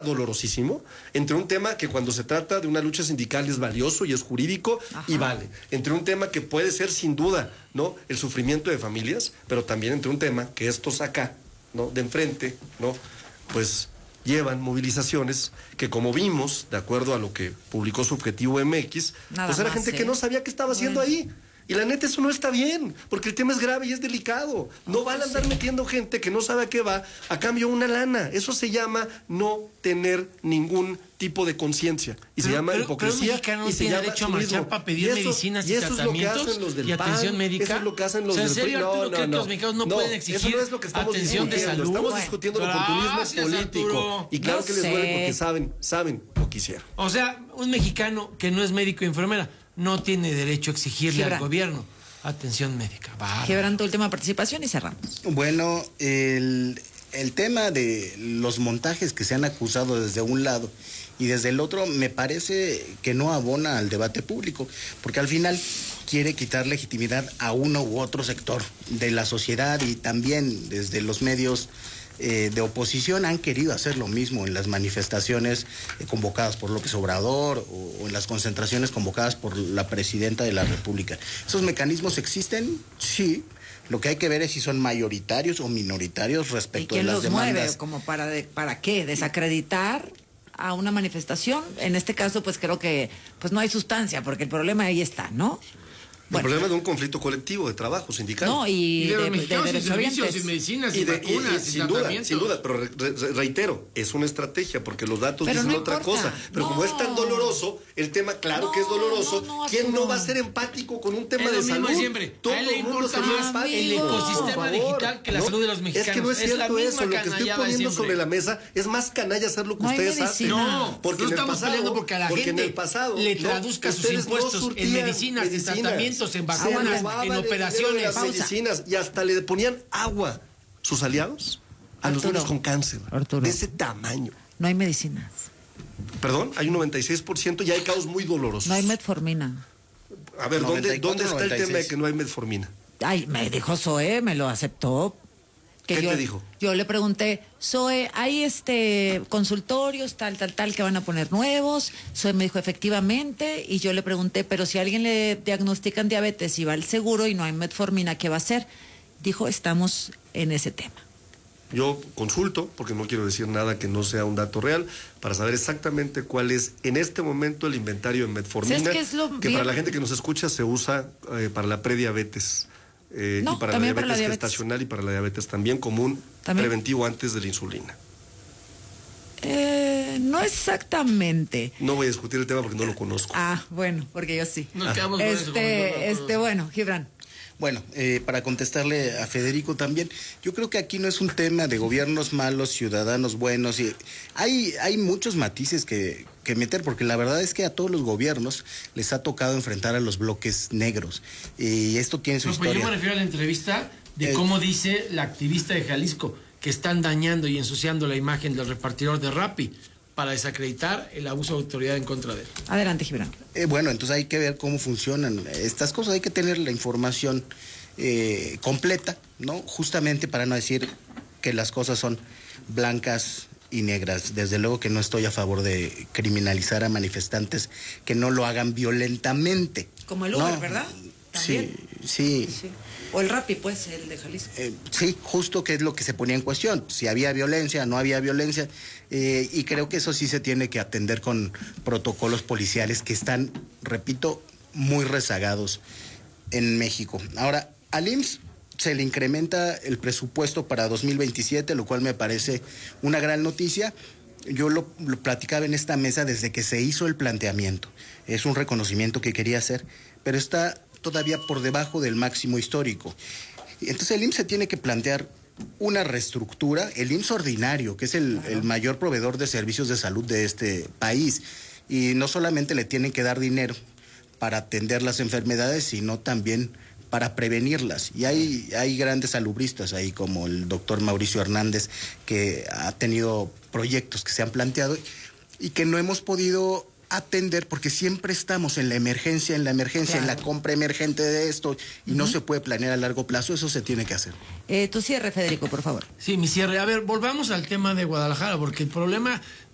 dolorosísimo, entre un tema que cuando se trata de una lucha sindical es valioso y es jurídico. Ajá. Y vale, entre un tema que puede ser sin duda, ¿no?, el sufrimiento de familias, pero también entre un tema que estos acá, ¿no?, de enfrente, ¿no?, pues llevan movilizaciones que, como vimos, de acuerdo a lo que publicó Subjetivo MX, pues era gente que no sabía qué estaba haciendo ahí. Y la neta, eso no está bien, porque el tema es grave y es delicado. No van a andar metiendo gente que no sabe a qué va a cambio de una lana. Eso se llama no tener ningún tipo de conciencia. Y se llama hipocresía. Y se llama derecho a marchar para pedir medicinas y tratamientos y atención médica. Eso es lo que hacen los del PAN. ¿En serio, Arturo, creen que los mexicanos no pueden exigir eso no es lo que estamos atención de salud? Estamos discutiendo el oportunismo político. Arturo. Y claro que les duele porque saben lo que hicieron. O sea, un mexicano que no es médico y enfermera no tiene derecho a exigirle al gobierno atención médica. Gibran, tu última participación y cerramos. Bueno, el tema de los montajes que se han acusado desde un lado y desde el otro me parece que no abona al debate público, porque al final quiere quitar legitimidad a uno u otro sector de la sociedad, y también desde los medios de oposición han querido hacer lo mismo en las manifestaciones convocadas por López Obrador o en las concentraciones convocadas por la presidenta de la República. ¿Esos mecanismos existen? Sí. Lo que hay que ver es si son mayoritarios o minoritarios respecto de las demandas. ¿Y quién los mueve? ¿Para qué? ¿Desacreditar a una manifestación? En este caso, pues creo que pues no hay sustancia, porque el problema ahí está, ¿no? El problema de un conflicto colectivo de trabajo sindical. No, y de los mexicanos sin servicios, sin medicinas, sin vacunas, sin tratamientos. Sin duda, pero reitero, es una estrategia, porque los datos dicen otra cosa. Pero como es tan doloroso, el tema, claro que es doloroso, ¿quién no va a ser empático con un tema de salud? Todo el mundo sería empático. El ecosistema digital que la salud de los mexicanos. Es que no es cierto eso, lo que estoy poniendo sobre la mesa es más canalla hacer lo que ustedes hacen. No, porque no estamos peleando porque a la gente le traduzca sus impuestos en medicinas, en tratamientos, en vacunas, en operaciones, medicinas, y hasta le ponían agua sus aliados a los niños con cáncer, de ese tamaño. No hay medicinas. Perdón, hay un 96% y hay casos muy dolorosos. No hay metformina. A ver, ¿dónde está el tema de que no hay metformina? Ay, me dijo Zoe, me lo aceptó. ¿Qué te dijo? Yo le pregunté, Zoe, hay consultorios tal que van a poner nuevos. Zoe me dijo, efectivamente, y yo le pregunté, pero si a alguien le diagnostican diabetes y va al seguro y no hay metformina, ¿qué va a hacer? Dijo, estamos en ese tema. Yo consulto, porque no quiero decir nada que no sea un dato real, para saber exactamente cuál es en este momento el inventario de metformina, que para la gente que nos escucha se usa para la prediabetes. Y para la diabetes gestacional y para la diabetes también como un preventivo antes de la insulina. No exactamente. No voy a discutir el tema porque no lo conozco. Bueno, porque yo sí. Nos quedamos con eso, bueno, Gibran. Bueno, para contestarle a Federico también, yo creo que aquí no es un tema de gobiernos malos, ciudadanos buenos, y hay muchos matices que meter, porque la verdad es que a todos los gobiernos les ha tocado enfrentar a los bloques negros, y esto tiene su historia. Pues yo me refiero a la entrevista de cómo dice la activista de Jalisco que están dañando y ensuciando la imagen del repartidor de Rappi para desacreditar el abuso de autoridad en contra de él. Adelante, Gibran. Bueno, entonces hay que ver cómo funcionan estas cosas, hay que tener la información completa, ¿no? Justamente para no decir que las cosas son blancas y negras. Desde luego que no estoy a favor de criminalizar a manifestantes que no lo hagan violentamente. Como el Uber, ¿verdad? ¿También? Sí. O el Rappi, pues, el de Jalisco. Sí, justo que es lo que se ponía en cuestión. Si había violencia, no había violencia. Y creo que eso sí se tiene que atender con protocolos policiales que están, repito, muy rezagados en México. Ahora, al IMSS se le incrementa el presupuesto para 2027, lo cual me parece una gran noticia. Yo lo platicaba en esta mesa desde que se hizo el planteamiento. Es un reconocimiento que quería hacer, pero está todavía por debajo del máximo histórico. Entonces el IMSS se tiene que plantear una reestructura, el IMSS ordinario, que es el mayor proveedor de servicios de salud de este país, y no solamente le tienen que dar dinero para atender las enfermedades, sino también para prevenirlas. Y hay grandes salubristas ahí, como el doctor Mauricio Hernández, que ha tenido proyectos que se han planteado y que no hemos podido atender porque siempre estamos en la emergencia, en la compra emergente de esto, y no se puede planear a largo plazo. Eso se tiene que hacer. Tu cierre, Federico, por favor. Sí, mi cierre. A ver, volvamos al tema de Guadalajara, porque el problema